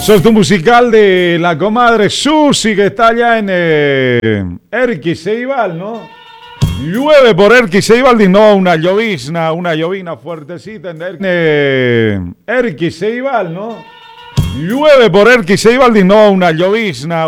Sorto musical de la comadre Susi, que está allá en Erquy Ceibal, ¿no? Llueve por Erquy Ceibal y no una llovizna fuertecita en Erquy Ceibal, ¿no? Llueve por Erquy Ceibal y no una llovizna.